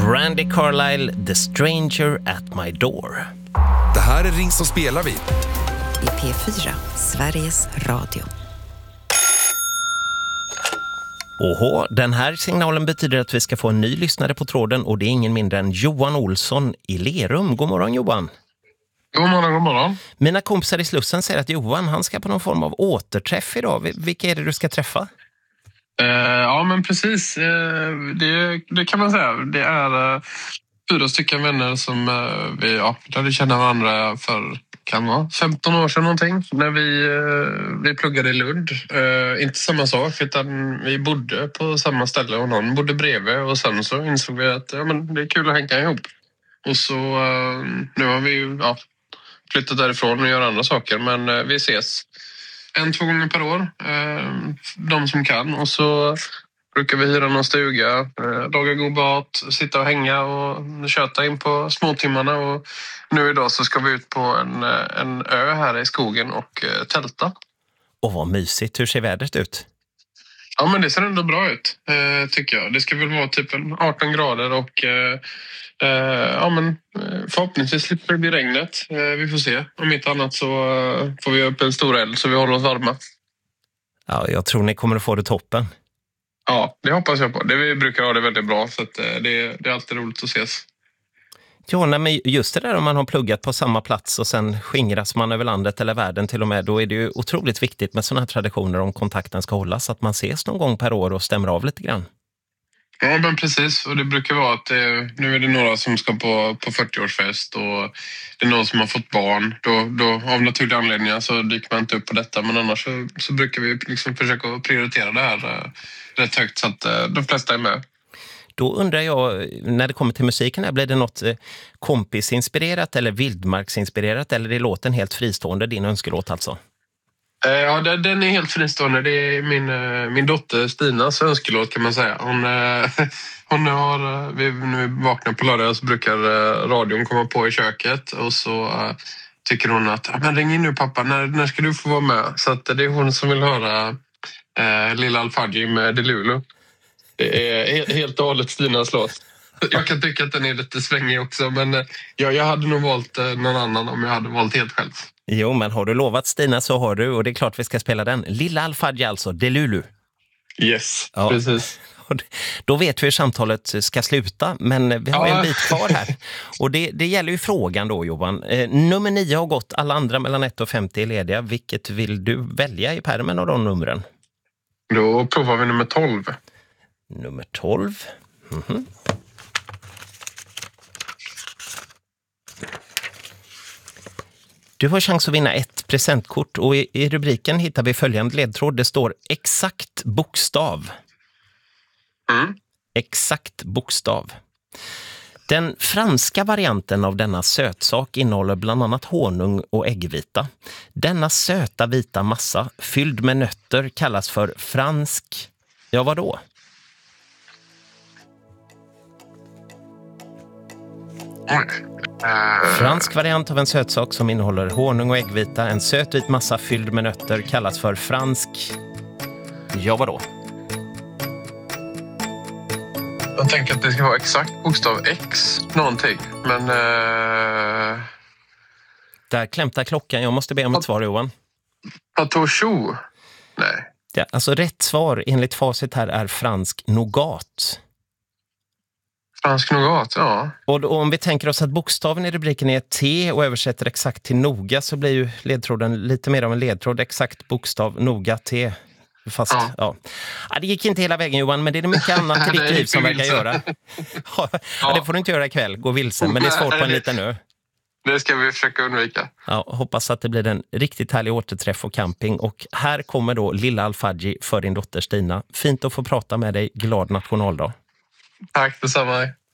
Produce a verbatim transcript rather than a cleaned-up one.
Brandi Carlile, The Stranger at My Door. Det här är Ring som spelar vi. I P fyra, Sveriges Radio. Oho, den här signalen betyder att vi ska få en ny lyssnare på tråden och det är ingen mindre än Johan Olsson i Lerum. God morgon Johan. God morgon, god morgon. Mina kompisar i Slussen säger att Johan, han ska på någon form av återträff idag. Vilka är det du ska träffa? Uh, ja men precis, uh, det, det kan man säga. Det är uh, fyra stycken vänner som uh, vi ja, lärde känna varandra för kan vara femton år sedan någonting. När vi, uh, vi pluggade i Lund. Uh, inte samma sak utan vi bodde på samma ställe och någon bodde bredvid. Och sen så insåg vi att ja, men det är kul att hänga ihop. Och så uh, nu har vi ju ja, flyttat därifrån och gör andra saker. Men uh, vi ses en, två gånger per år. Uh, de som kan. Och så brukar vi hyra någon stuga, uh, laga god mat, sitta och hänga och köta in på småtimmarna. Och nu idag så ska vi ut på en, en ö här i skogen och uh, tälta. Och vad mysigt, hur ser vädret ut? Ja men det ser ändå bra ut uh, tycker jag. Det ska väl vara typ en arton grader och uh, Uh, ja, men uh, förhoppningsvis slipper det bli regnet. Uh, vi får se. Om inte annat så uh, får vi upp en stor eld så vi håller oss varma. Ja, jag tror ni kommer att få det toppen. Ja, det hoppas jag på. Det, vi brukar ha det väldigt bra så att, uh, det, det är alltid roligt att ses. Ja, nej, men just det där om man har pluggat på samma plats och sen skingras man över landet eller världen till och med, då är det ju otroligt viktigt med sådana här traditioner om kontakten ska hållas, att man ses någon gång per år och stämmer av lite grann. Ja, men precis. Och det brukar vara att det, nu är det några som ska på, på fyrtioårsfest och det är någon som har fått barn. Då, då, av naturliga anledningar så dyker man inte upp på detta. Men annars så, så brukar vi liksom försöka prioritera det här äh, rätt högt så att äh, de flesta är med. Då undrar jag, när det kommer till musiken här, blir det något eh, kompisinspirerat eller vildmarksinspirerat eller är låten helt fristående, din önskelåt alltså? Ja, den är helt fristående. Det är min, min dotter Stinas önskelåt kan man säga. Hon, hon har, vi, när vi vaknar på lördag så brukar radion komma på i köket och så tycker hon att men ring in nu pappa, när, när ska du få vara med? Så att det är hon som vill höra eh, Lilla Al-Fadji med Delulu. Det är helt, helt och hållet Stinas låt. Jag kan tycka att den är lite svängig också men jag, jag hade nog valt någon annan om jag hade valt helt själv. Jo, men har du lovat Stina så har du, och det är klart vi ska spela den. Lilla Al-Fadji alltså, Delulu. Yes, ja. Precis. Då vet vi hur samtalet ska sluta, men vi har ja. en bit kvar här. Och det, det gäller ju frågan då, Johan. Eh, nummer nio har gått, alla andra mellan ett och femtio är lediga. Vilket vill du välja i pärmen av de numren? Då provar vi nummer tolv. Nummer tolv. Mhm. Du har chans att vinna ett presentkort och i, i rubriken hittar vi följande ledtråd. Det står exakt bokstav. Mm. Exakt bokstav. Den franska varianten av denna sötsak innehåller bland annat honung och äggvita. Denna söta vita massa fylld med nötter kallas för fransk... Ja, vad då? Fransk variant av en sötsak som innehåller honung och äggvita. En söt vit massa fylld med nötter kallas för fransk... Ja, vad då? Jag tänker att det ska vara exakt bokstav X någonting. Men... Uh... Där klämtar klockan. Jag måste be om ett svar, Johan. Patouchou? Nej. Ja, alltså rätt svar enligt facit här är fransk nougat. Fransk nougat, ja. Och, och om vi tänker oss att bokstaven i rubriken är T och översätter exakt till noga så blir ju ledtråden lite mer av en ledtråd. Exakt bokstav noga T. Fast, ja. Ja. Ja, det gick inte hela vägen, Johan, men det är mycket annat i ditt liv som verkar göra. Ja, ja. Det får du inte göra ikväll, gå vilsen, men det är svårt på en liten ö. Det ska vi försöka undvika. Ja, hoppas att det blir en riktigt härlig återträff och camping. Och här kommer då Lilla Al-Fadji för din dotter Stina. Fint att få prata med dig. Glad nationaldag. Tack detsamma.